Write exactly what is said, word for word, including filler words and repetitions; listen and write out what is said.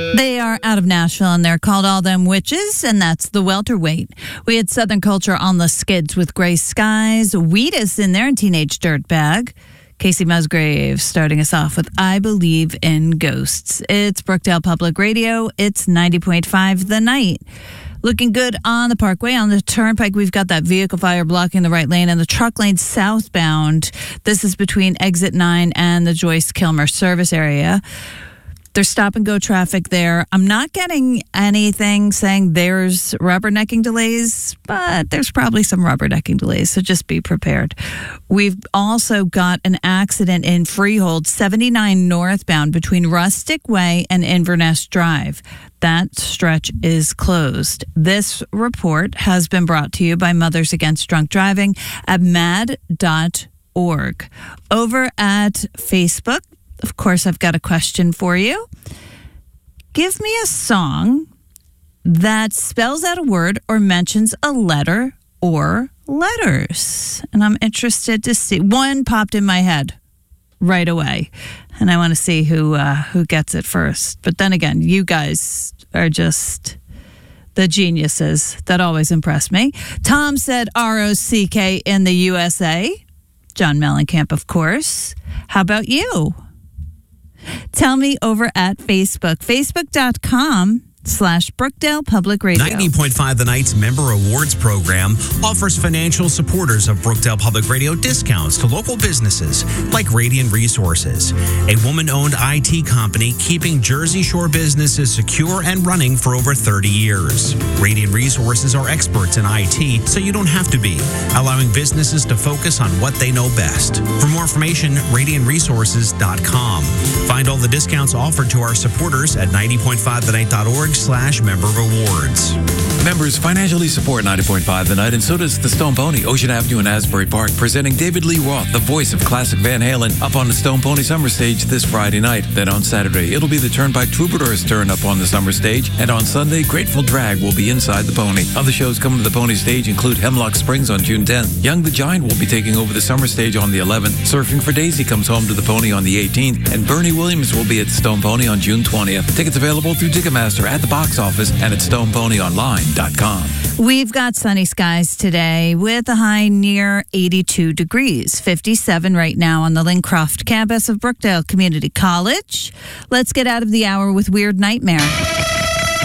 They are out of Nashville, and they're called All Them Witches, and that's the welterweight. We had Southern Culture on the skids with Gray Skies, Wheatus in there, and Teenage Dirtbag. Casey Musgrave starting us off with I Believe in Ghosts. It's Brookdale Public Radio. It's ninety point five The Night. Looking good on the Parkway. On the Turnpike, we've got that vehicle fire blocking the right lane and the truck lane southbound. This is between exit nine and the Joyce Kilmer service area. There's stop and go traffic there. I'm not getting anything saying there's rubbernecking delays, but there's probably some rubbernecking delays, so just be prepared. We've also got an accident in Freehold, seventy-nine northbound between Rustic Way and Inverness Drive. That stretch is closed. This report has been brought to you by Mothers Against Drunk Driving at mad dot org. Over at Facebook, of course, I've got a question for you. Give me a song that spells out a word or mentions a letter or letters. And I'm interested to see. One popped in my head right away, and I want to see who uh, who gets it first. But then again, you guys are just the geniuses that always impress me. Tom said R O C K in the U S A. John Mellencamp, of course. How about you? Tell me over at Facebook, facebook.com slash Brookdale Public Radio. ninety point five The Night's Member Awards program offers financial supporters of Brookdale Public Radio discounts to local businesses like Radiant Resources, a woman-owned I T company keeping Jersey Shore businesses secure and running for over thirty years. Radiant Resources are experts in I T, so you don't have to be, allowing businesses to focus on what they know best. For more information, radiant resources dot com. Find all the discounts offered to our supporters at ninety point five the night dot org slash member rewards. Members financially support ninety point five The Night, and so does the Stone Pony, Ocean Avenue in Asbury Park, presenting David Lee Roth, the voice of classic Van Halen, up on the Stone Pony Summer Stage this Friday night. Then on Saturday, it'll be the Turnpike Troubadours' turn up on the Summer Stage, and on Sunday, Grateful Drag will be inside the Pony. Other shows coming to the Pony Stage include Hemlock Springs on June tenth. Young the Giant will be taking over the Summer Stage on the eleventh. Surfing for Daisy comes home to the Pony on the eighteenth, and Bernie Williams will be at Stone Pony on June twentieth. Tickets available through Ticketmaster at the box office and at stone pony online dot com. We've got sunny skies today with a high near eighty-two degrees, fifty-seven right now on the Lincroft campus of Brookdale Community College. Let's get out of the hour with Weird Nightmare.